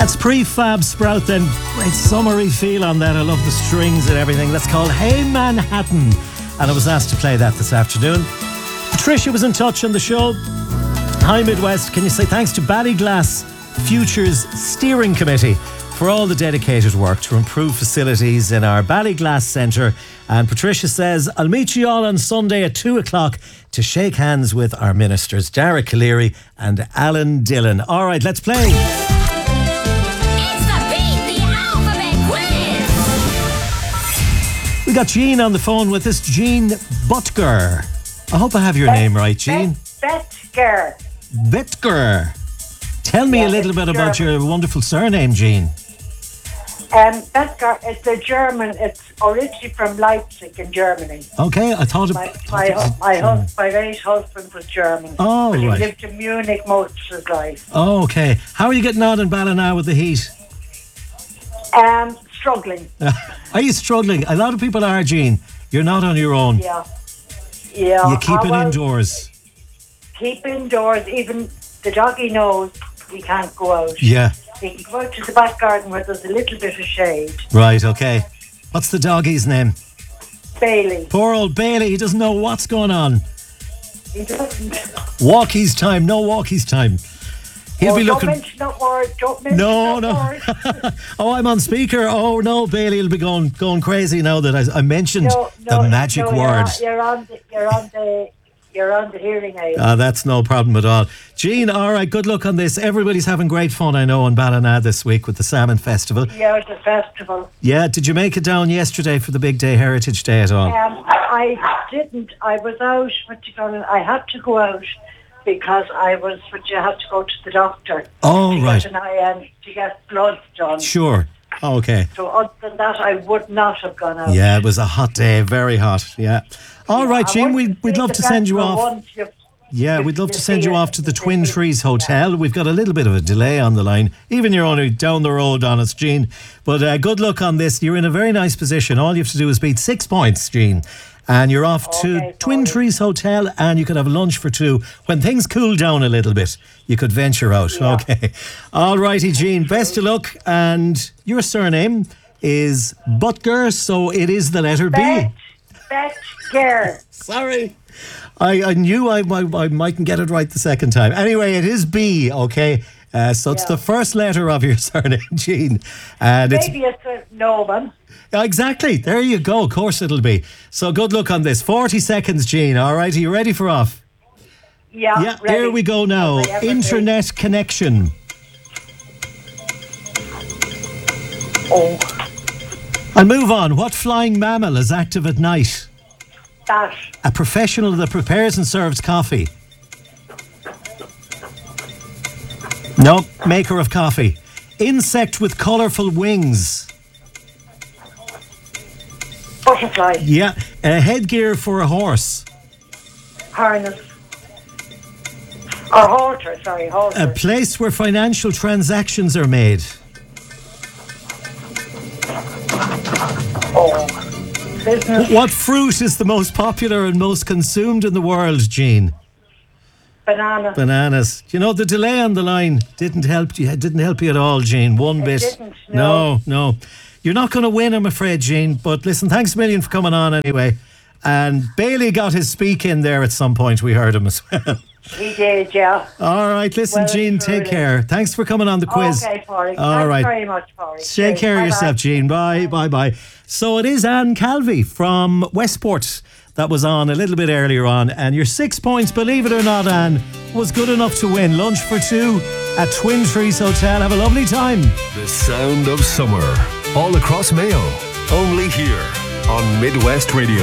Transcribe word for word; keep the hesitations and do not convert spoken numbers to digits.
That's Prefab Sprout then. Great summery feel on that. I love the strings and everything. That's called Hey Manhattan. And I was asked to play that this afternoon. Patricia was in touch on the show. Hi Midwest, can you say thanks to Ballyglass Futures Steering Committee for all the dedicated work to improve facilities in our Ballyglass Centre. And Patricia says, I'll meet you all on Sunday at two o'clock to shake hands with our ministers, Dara Calleary and Alan Dillon. All right, let's play. It's the Beat the Alphabet Quiz. We got Jean on the phone with us. Jean Butker. I hope I have your Bet- name right, Jean. Bet- Betger. Betger. Tell me Yeah, a little it's bit about German. your wonderful surname, Jean. Um, Betger, it's a German, it's originally from Leipzig in Germany. Okay, I thought it... My, thought my, it was- hu- my, hus- my late husband was German. Oh, but he right. lived in Munich most of his life. Oh, okay. How are you getting on in Ballina with the heat? Um, struggling. Are you struggling? A lot of people are, Jean. You're not on your own. Yeah. Yeah. You keep I it will indoors. Keep indoors. Even the doggy knows we can't go out. Yeah. We can go out to the back garden where there's a little bit of shade. Right, okay. What's the doggie's name? Bailey. Poor old Bailey. He doesn't know what's going on. He doesn't. Walkies time. No walkies time. He'll Oh, be don't looking... mention that word. Don't mention No, that no. word. Oh, I'm on speaker. Oh, no, Bailey will be going going crazy now that I, I mentioned No, no, the magic no, word. You're on, you're on the, you're on the, you're on the hearing aid. Ah, that's no problem at all. Jean, all right, good luck on this. Everybody's having great fun, I know, in Ballina this week with the Salmon Festival. Yeah, it's a festival. Yeah, did you make it down yesterday for the Big Day Heritage Day at all? Um, I didn't. I was out. What you call it? I had to go out because I was. But you had to go to the doctor. Oh, to right. Get an I M to get blood done. Sure. Oh, okay. So other than that, I would not have gone out. Yeah, it was a hot day, very hot. Yeah. All right, I Jean, want we'd, we'd see love the to send you festival off. once you've- Yeah, you- we'd love you to send see you it. off to the You Twin see it. Trees Hotel. We've got a little bit of a delay on the line. Even you're only down the road on us, Jean. But uh, good luck on this. You're in a very nice position. All you have to do is beat six points, Jean. And you're off to Okay, Twin sorry. Trees Hotel and you could have lunch for two. When things cool down a little bit, you could venture out. Yeah. Okay. All righty, Jean. Best of luck. And your surname is Butker, so it is the letter B. Bet, Betger. Sorry. I, I knew I, I, I mightn't get it right the second time. Anyway, it is B, okay? Uh, so it's Yeah. the first letter of your surname, Jean. And it's Maybe it's a Noman. exactly. There you go. Of course it'll be. So good luck on this. forty seconds, Jean. All right. Are you ready for off? Yeah. Yeah, ready. here we go now. As I ever Internet connection. do. Oh, I'll move on. What flying mammal is active at night? that. A professional that prepares and serves coffee. No, maker of coffee. Insect with colourful wings. Butterfly. Yeah, a headgear for a horse. Harness. Or halter, sorry, halter. A place where financial transactions are made. Oh. Business. What fruit is the most popular and most consumed in the world, Jean? Banana. Bananas. You know, the delay on the line didn't help you. Didn't help you at all, Jean. One It bit. didn't, no. no, no. You're not going to win, I'm afraid, Jean. But listen, thanks a million for coming on anyway. And Bailey got his speak in there at some point. We heard him as well. He did, yeah. All right, listen, Well, Jean, truly. take care. Thanks for coming on the quiz. Okay, Paulie. All Thanks right. very much, Paulie. Take Cheers. care of Bye-bye. yourself, Jean. Bye, bye, bye. So it is Anne Calvi from Westport that was on a little bit earlier on. And your six points, believe it or not, Anne, was good enough to win lunch for two at Twin Trees Hotel. Have a lovely time. The sound of summer all across Mayo. Only here on Midwest Radio.